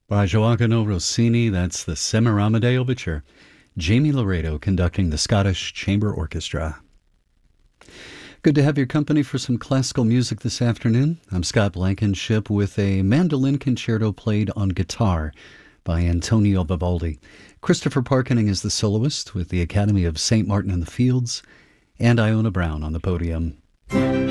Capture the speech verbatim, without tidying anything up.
By Joaquino Rossini, that's the Semiramide Overture. Jamie Laredo conducting the Scottish Chamber Orchestra. Good to have your company for some classical music this afternoon. I'm Scott Blankenship with a mandolin concerto played on guitar by Antonio Vivaldi. Christopher Parkening is the soloist with the Academy of Saint Martin in the Fields, and Iona Brown on the podium.